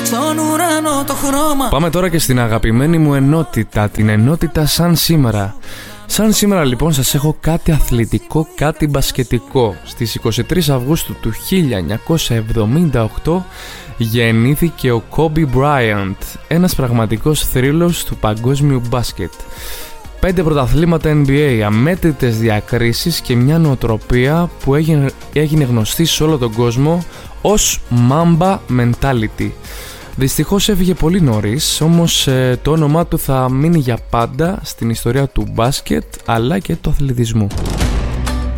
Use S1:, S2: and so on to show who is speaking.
S1: στον ουρανό το χρώμα.
S2: Πάμε τώρα και στην αγαπημένη μου ενότητα, την ενότητα Σαν Σήμερα. Σαν σήμερα λοιπόν σας έχω κάτι αθλητικό, κάτι μπασκετικό. Στις 23 Αυγούστου του 1978 γεννήθηκε ο Kobe Bryant, ένας πραγματικός θρύλος του παγκόσμιου μπάσκετ. 5 πρωταθλήματα NBA, αμέτρητες διακρίσεις και μια νοοτροπία που έγινε γνωστή σε όλο τον κόσμο ως Mamba Mentality. Δυστυχώς έφυγε πολύ νωρίς, όμως το όνομά του θα μείνει για πάντα στην ιστορία του μπάσκετ αλλά και του αθλητισμού.